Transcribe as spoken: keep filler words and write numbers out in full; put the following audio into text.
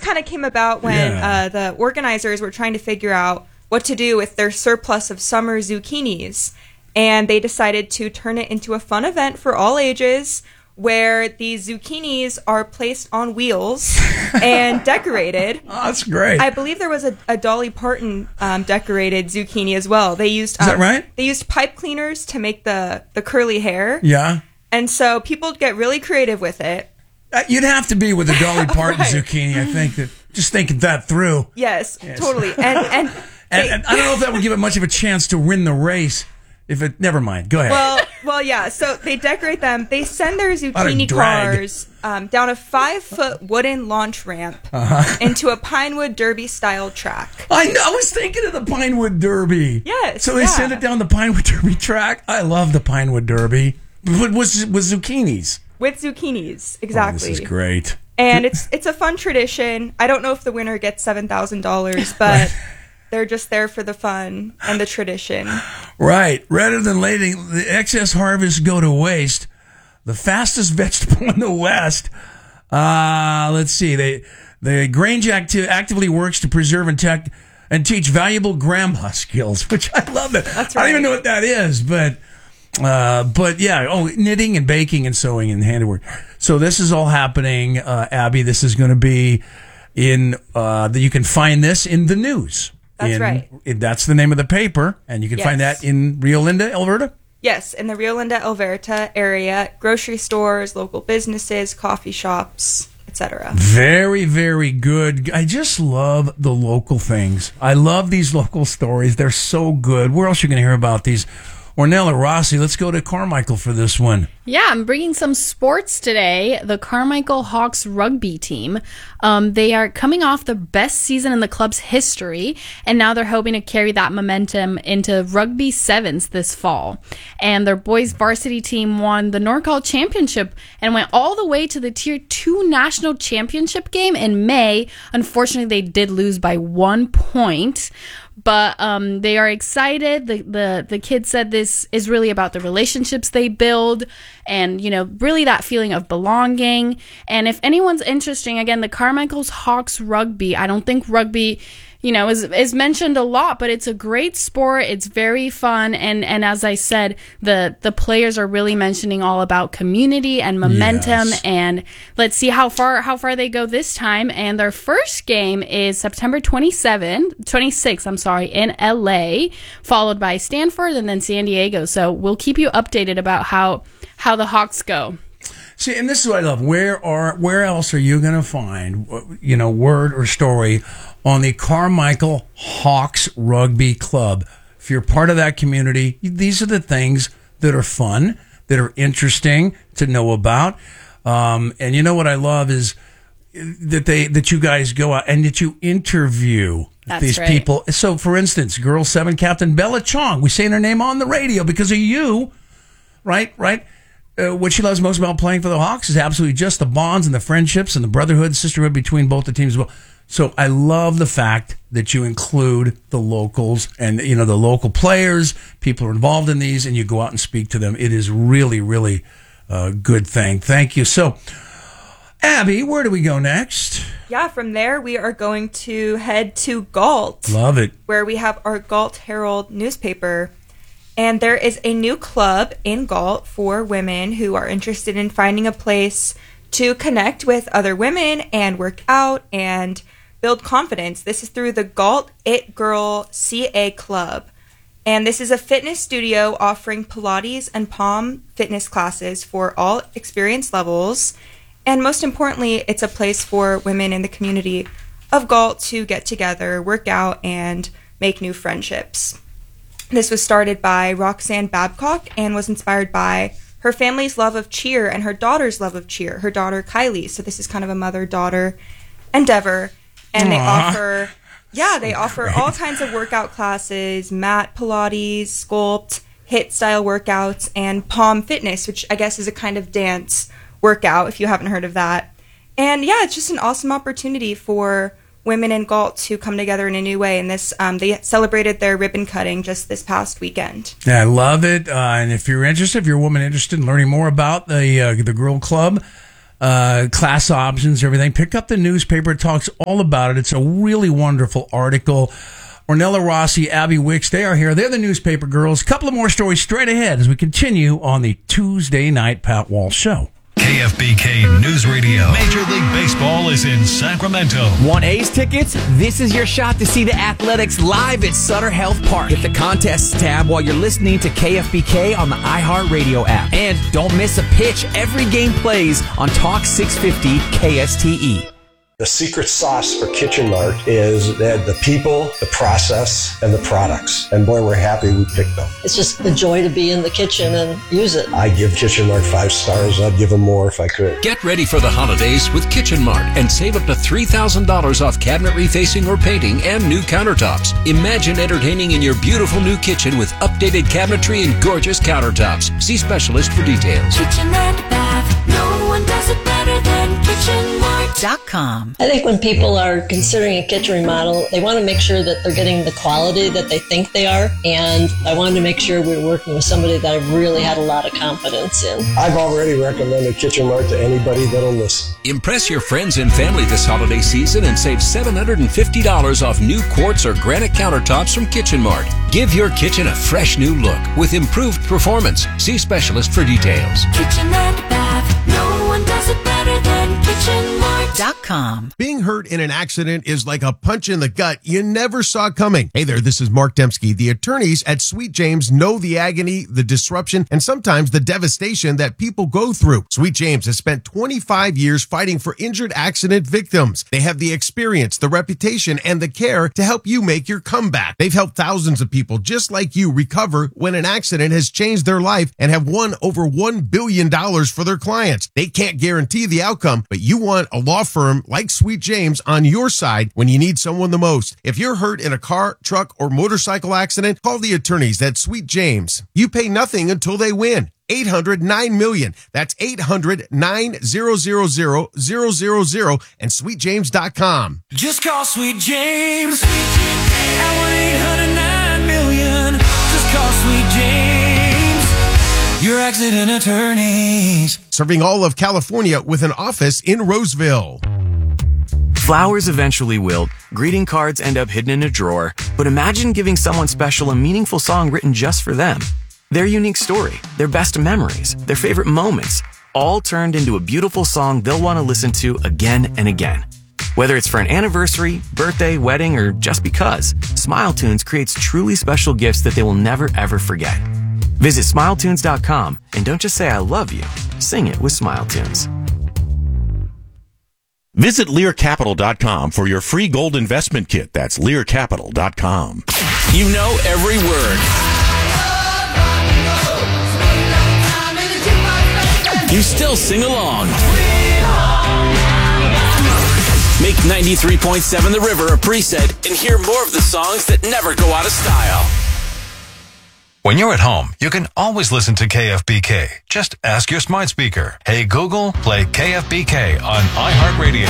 kind of came about when Yeah. uh, the organizers were trying to figure out what to do with their surplus of summer zucchinis. And they decided to turn it into a fun event for all ages, where these zucchinis are placed on wheels and decorated. Oh, that's great. I believe there was a, a Dolly Parton um, decorated zucchini as well. They used Is um, that right? They used pipe cleaners to make the, the curly hair. Yeah. And so people get really creative with it. Uh, you'd have to be with a Dolly Parton Right. zucchini, I think. That just thinking that through. Yes, Yes. totally. And and, And, they- and I don't know if that would give it much of a chance to win the race. If it, never mind. Go ahead. well, well, yeah. So they decorate them. They send their Lot of zucchini drag. cars um, down a five-foot wooden launch ramp Uh-huh. into a Pinewood Derby-style track. I know. I was thinking of the Pinewood Derby. Yes, So they yeah. send it down the Pinewood Derby track. I love the Pinewood Derby. But was with zucchinis. With zucchinis, Oh, exactly. this is great. And it's it's a fun tradition. I don't know if the winner gets seven thousand dollars, but they're just there for the fun and the tradition. Right. Rather than letting the excess harvest go to waste, the fastest vegetable in the West. Uh, let's see. They the Grange acti- actively works to preserve and tech and teach valuable grandma skills, which I love. That That's I don't even right. know what that is, but uh, but yeah. Oh, knitting and baking and sewing and handiwork. So this is all happening, uh, Abby. This is going to be in uh, that you can find this in the news. That's In- right. it- that's the name of the paper, and you can find Yes. that in Rio Linda, Alberta. Yes, in the Rio Linda Alberta area, grocery stores, local businesses, coffee shops, et cetera. Very, very good. I just love the local things. I love these local stories. They're so good. Where else are you going to hear about these? Ornella Rossi, let's go to Carmichael for this one. Yeah, I'm bringing some sports today. The Carmichael Hawks rugby team. Um, they are coming off the best season in the club's history, and now they're hoping to carry that momentum into rugby sevens this fall. And their boys varsity team won the Norcal Championship and went all the way to the Tier two National Championship game in May. Unfortunately, they did lose by one point. But um, they are excited. The, the the kids said this is really about the relationships they build and, you know, really that feeling of belonging. And if anyone's interested, again, the Carmichael's Hawks rugby, I don't think rugby, you know, is is mentioned a lot, but it's a great sport. It's very fun. And, and as I said, the, the players are really mentioning all about community and momentum. Yes. And let's see how far how far they go this time. And their first game is September twenty-seventh, twenty-sixth, I'm sorry, in L A, followed by Stanford and then San Diego. So we'll keep you updated about how how the Hawks go. See, and this is what I love. Where are where else are you going to find, you know, word or story on the Carmichael Hawks Rugby Club? If you're part of that community, these are the things that are fun, that are interesting to know about. Um, and you know what I love is that they that you guys go out and that you interview That's these right. people. So, for instance, Girl Seven Captain Bella Chong, we saying her name on the radio because of you, right? Right. Uh, what she loves most about playing for the Hawks is absolutely just the bonds and the friendships and the brotherhood, sisterhood between both the teams as well. So I love the fact that you include the locals and, you know, the local players, people who are involved in these, and you go out and speak to them. It is really, really a good thing. Thank you. So, Abby, where do we go next? Yeah, from there we are going to head to Galt, Love it. where we have our Galt Herald newspaper. And there is a new club in Galt for women who are interested in finding a place to connect with other women and work out and build confidence. This is through the Galt It Girl C A Club. And this is a fitness studio offering Pilates and Palm fitness classes for all experience levels. And most importantly, it's a place for women in the community of Galt to get together, work out, and make new friendships. This was started by Roxanne Babcock and was inspired by her family's love of cheer and her daughter's love of cheer, her daughter Kylie. So this is kind of a mother-daughter endeavor. And they Aw. offer, yeah, they offer all kinds of workout classes, mat Pilates, sculpt, HIIT style workouts, and Palm Fitness, which I guess is a kind of dance workout if you haven't heard of that. And yeah, it's just an awesome opportunity for women in Galt to come together in a new way. And this, um, they celebrated their ribbon cutting just this past weekend. Yeah, I love it. Uh, and if you're interested, if you're a woman interested in learning more about the uh, the Girl Club, uh, class options, everything. Pick up the newspaper. It talks all about it. It's a really wonderful article. Ornella Rossi, Abby Wicks, they are here. They're the newspaper girls. A couple of more stories straight ahead as we continue on the Tuesday Night Pat Walsh Show. K F B K News Radio. Major League Baseball is in Sacramento. Want A's tickets? This is your shot to see the Athletics live at Sutter Health Park. Hit the contests tab while you're listening to K F B K on the iHeartRadio app. And don't miss a pitch. Every game plays on Talk six fifty K S T E. The secret sauce for Kitchen Mart is that the people, the process, and the products. And boy, we're happy we picked them. It's just the joy to be in the kitchen and use it. I give Kitchen Mart five stars. I'd give them more if I could. Get ready for the holidays with Kitchen Mart and save up to three thousand dollars off cabinet refacing or painting and new countertops. Imagine entertaining in your beautiful new kitchen with updated cabinetry and gorgeous countertops. See specialist for details. Kitchen and bath. No one does it better than Kitchen Mart dot com. I think when people are considering a kitchen remodel, they want to make sure that they're getting the quality that they think they are. And I wanted to make sure we were working with somebody that I really had a lot of confidence in. I've already recommended Kitchen Mart to anybody that'll listen. Impress your friends and family this holiday season and save seven hundred fifty dollars off new quartz or granite countertops from Kitchen Mart. Give your kitchen a fresh new look with improved performance. See specialist for details. Kitchen and bath. No one does it better than Kitchen Mart dot com. Being hurt in an accident is like a punch in the gut you never saw coming. Hey there, this is Mark Dembski. The attorneys at Sweet James know the agony, the disruption, and sometimes the devastation that people go through. Sweet James has spent twenty-five years fighting for injured accident victims. They have the experience, the reputation, and the care to help you make your comeback. They've helped thousands of people just like you recover when an accident has changed their life and have won over one billion dollars for their clients. They can't guarantee the outcome, but you want a law firm like Sweet James on your side when you need someone the most. If you're hurt in a car, truck, or motorcycle accident, call the attorneys at Sweet James. You pay nothing until they win. eight hundred nine million. That's eight hundred nine hundred thousand and sweet james dot com. Just call Sweet James at one eight hundred nine million. Just call Sweet James, your accident attorneys. Serving all of California with an office in Roseville. Flowers eventually wilt, greeting cards end up hidden in a drawer, but imagine giving someone special a meaningful song written just for them. Their unique story, their best memories, their favorite moments, all turned into a beautiful song they'll want to listen to again and again. Whether it's for an anniversary, birthday, wedding, or just because, Smile Tunes creates truly special gifts that they will never ever forget. Visit smile tunes dot com and don't just say I love you, sing it with Smile Tunes. Visit lear capital dot com for your free gold investment kit. That's lear capital dot com. You know every word. You still sing along. Make ninety-three point seven The River a preset and hear more of the songs that never go out of style. When you're at home, you can always listen to K F B K. Just ask your smart speaker, "Hey Google, play K F B K on iHeartRadio."